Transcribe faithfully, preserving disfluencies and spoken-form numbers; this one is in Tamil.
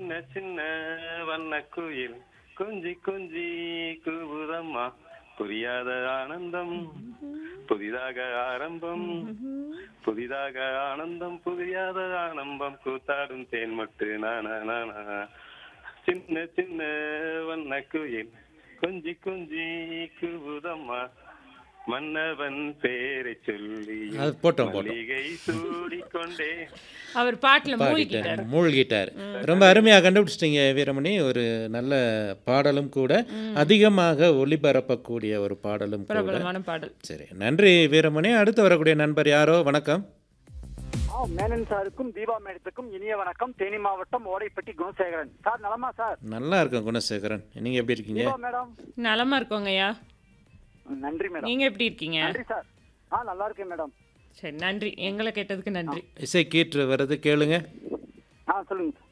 சின்ன சின்ன வண்ண குயில் கொஞ்சி கொஞ்சி கூவுதம்மா புரியாத ஆனந்தம் புதிதாக ஆரம்பம் புதிதாக ஆனந்தம் புரியாத ஆனந்தம் கூத்தாடும் தேன்மட்டு நானா நானா சின்ன சின்ன வண்ண குயில் கொஞ்சி கொஞ்சி கூவுதம்மா மன்னவன் பேரை சொல்லி அது போட்டோம் போட்டோம் மல்லிகை சூடிக்கொண்டே அவர் பாட்டுல பாடிட்டார் மூழ்கிட்டார். மூழ்கிட்டார் ரொம்ப அருமையாக கண்டுபிடிச்சிட்டீங்க வீரமணி. ஒரு நல்ல பாடலும் கூட, அதிகமாக ஒளிபரப்பக்கூடிய ஒரு பாடலும் கூட. பிரபலமான பாடல். சரி, நன்றி வீரமணி. அடுத்து வரக்கூடிய நண்பர் யாரோ? வணக்கம். ஆ, மேனன் சாருக்கும் தீபா மேடத்துக்கும் இனிய வணக்கம். தேனி மாவட்டம் ஓடைப்பட்டி குணசேகரன். சார் நலமா சார்? நல்லா இருக்கேன் குணசேகரன், நீங்க எப்படி இருக்கீங்க? தீபா மேடம் நலமா இருக்கோங்கய்யா. நன்றி மேடம். நீங்க எப்படி இருக்கீங்க? நன்றி சார். ஆ நல்லா இருக்கேன் மேடம். சரி, நன்றி. எங்களை கேட்டதுக்கு நன்றி. இசை கீற்று வருது, கேளுங்க. ஆ சொல்லுங்க.